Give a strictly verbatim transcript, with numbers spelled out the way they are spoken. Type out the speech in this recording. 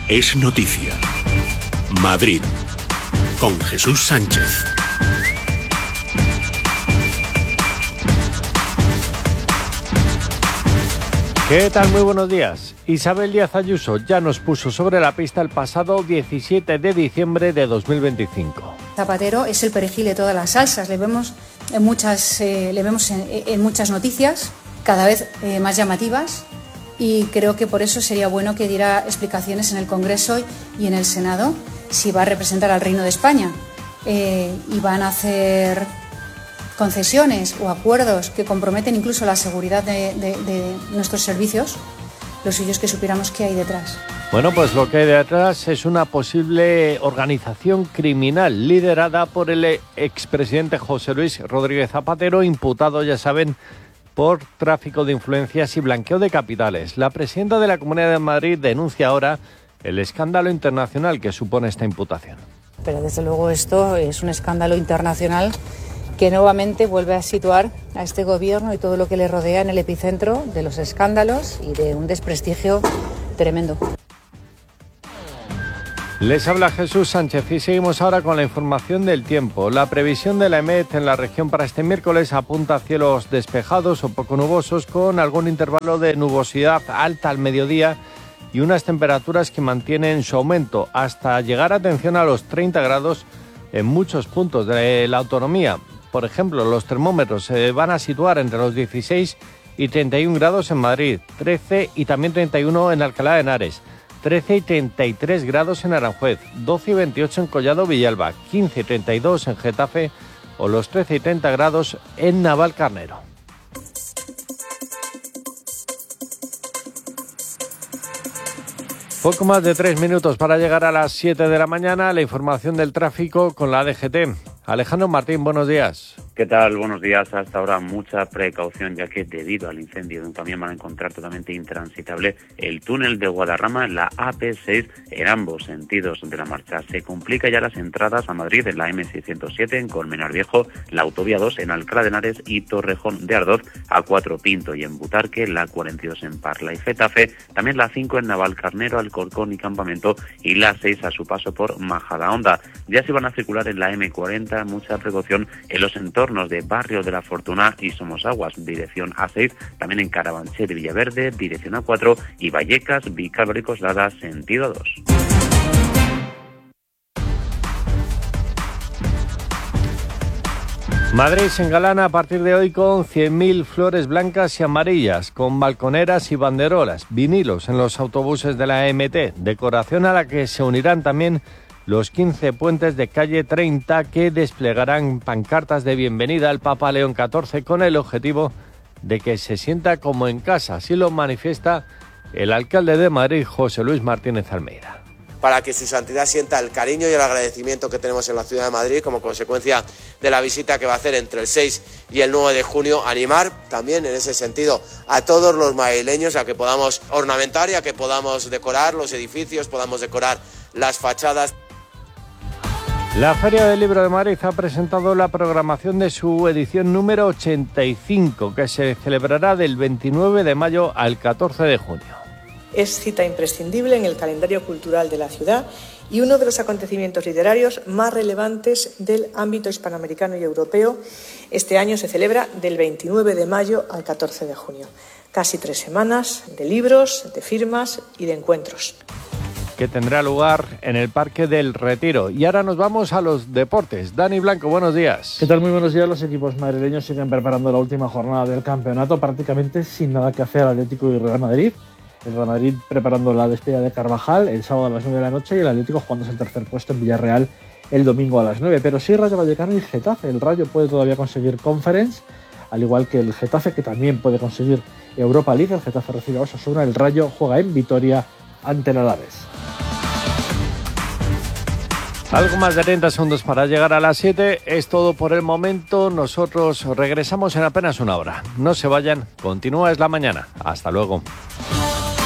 Es noticia. Madrid, con Jesús Sánchez. ¿Qué tal? Muy buenos días. Isabel Díaz Ayuso ya nos puso sobre la pista el pasado diecisiete de diciembre de dos mil veinticinco. Zapatero es el perejil de todas las salsas. Le vemos en muchas, eh, le vemos en, en muchas noticias, cada vez eh, más llamativas, y creo que por eso sería bueno que diera explicaciones en el Congreso y en el Senado si va a representar al Reino de España eh, y van a hacer concesiones o acuerdos que comprometen incluso la seguridad de, de, de nuestros servicios. Lo suyo es que supiéramos qué hay detrás. Bueno, pues lo que hay detrás es una posible organización criminal liderada por el expresidente José Luis Rodríguez Zapatero, imputado, ya saben, por tráfico de influencias y blanqueo de capitales. La presidenta de la Comunidad de Madrid denuncia ahora el escándalo internacional que supone esta imputación. Pero desde luego esto es un escándalo internacional que nuevamente vuelve a situar a este gobierno y todo lo que le rodea en el epicentro de los escándalos y de un desprestigio tremendo. Les habla Jesús Sánchez y seguimos ahora con la información del tiempo. La previsión de la EMET en la región para este miércoles apunta a cielos despejados o poco nubosos, con algún intervalo de nubosidad alta al mediodía y unas temperaturas que mantienen su aumento hasta llegar, atención, a los treinta grados en muchos puntos de la autonomía. Por ejemplo, los termómetros se van a situar entre los dieciséis y treinta y un grados en Madrid, trece y también treinta y uno en Alcalá de Henares, trece y treinta y tres grados en Aranjuez, doce y veintiocho en Collado Villalba, quince y treinta y dos en Getafe o los trece y treinta grados en Navalcarnero. Poco más de tres minutos para llegar a las siete de la mañana. La información del tráfico con la D G T. Alejandro Martín, buenos días. ¿Qué tal? Buenos días. Hasta ahora mucha precaución, ya que debido al incendio de un camión van a encontrar totalmente intransitable el túnel de Guadarrama, la A P seis, en ambos sentidos de la marcha. Se complica ya las entradas a Madrid en la M seiscientos siete, en Colmenar Viejo, la Autovía dos en Alcalá de Henares y Torrejón de Ardoz, A cuatro Pinto y en Butarque, la cuarenta y dos en Parla y Getafe, también la cinco en Navalcarnero, Alcorcón y Campamento, y la seis a su paso por Majadahonda. Ya se van a circular en la M cuarenta, mucha precaución en los entornos de Barrio de la Fortuna y Somosaguas, dirección A seis, también en Carabanchel y Villaverde, dirección A cuatro, y Vallecas, Vicálvaro y Coslada, sentido dos. Madrid se engalana a partir de hoy con cien mil flores blancas y amarillas, con balconeras y banderolas, vinilos en los autobuses de la E M T, decoración a la que se unirán también los quince puentes de calle treinta, que desplegarán pancartas de bienvenida al Papa León catorce con el objetivo de que se sienta como en casa. Así lo manifiesta el alcalde de Madrid, José Luis Martínez Almeida. Para que su santidad sienta el cariño y el agradecimiento que tenemos en la ciudad de Madrid como consecuencia de la visita que va a hacer entre el seis y el nueve de junio, animar también en ese sentido a todos los madrileños a que podamos ornamentar y a que podamos decorar los edificios, podamos decorar las fachadas. La Feria del Libro de Madrid ha presentado la programación de su edición número ochenta y cinco, que se celebrará del veintinueve de mayo al catorce de junio. Es cita imprescindible en el calendario cultural de la ciudad y uno de los acontecimientos literarios más relevantes del ámbito hispanoamericano y europeo. Este año se celebra del veintinueve de mayo al catorce de junio. Casi tres semanas de libros, de firmas y de encuentros, que tendrá lugar en el Parque del Retiro. Y ahora nos vamos a los deportes. Dani Blanco, buenos días. ¿Qué tal? Muy buenos días. Los equipos madrileños siguen preparando la última jornada del campeonato, prácticamente sin nada que hacer Atlético y Real Madrid. El Real Madrid preparando la despedida de Carvajal el sábado a las nueve de la noche y el Atlético jugándose el tercer puesto en Villarreal el domingo a las nueve. Pero sí Rayo Vallecano y Getafe. El Rayo puede todavía conseguir Conference, al igual que el Getafe, que también puede conseguir Europa League. El Getafe recibe a Osasuna. El Rayo juega en Vitoria ante el Alavés. Algo más de treinta segundos para llegar a las siete. Es todo por el momento. Nosotros regresamos en apenas una hora. No se vayan. Continúa Es la Mañana. Hasta luego.